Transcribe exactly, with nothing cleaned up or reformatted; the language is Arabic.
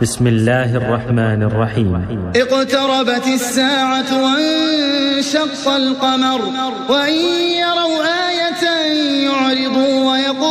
بسم الله الرحمن الرحيم. اقتربت الساعة وانشق القمر وإن